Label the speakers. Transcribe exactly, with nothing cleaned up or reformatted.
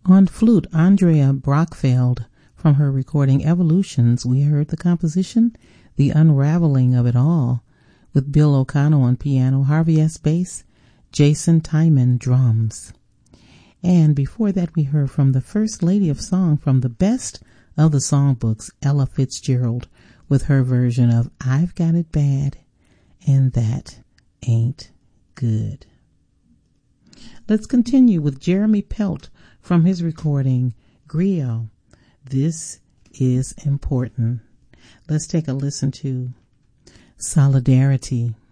Speaker 1: On flute, Andrea Brockfeld. From her recording Evolutions, we heard the composition The Unraveling of It All, with Bill O'Connell on piano, Harvey S. bass, Jason Timon drums. And before that, we heard from the First Lady of Song from the Best of the Songbooks, Ella Fitzgerald, with her version of I've Got It Bad, and That Ain't Good. Let's continue with Jeremy Pelt from his recording Griot. This is important. Let's take a listen to Solidarity.